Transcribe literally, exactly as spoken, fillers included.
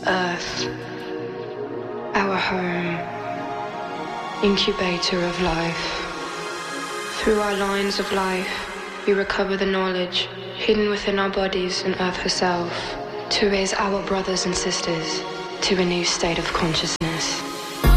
Earth, our home, incubator of life. Through our lines of life, we recover the knowledge hidden within our bodies and Earth herself, to raise our brothers and sisters to a new state of consciousness.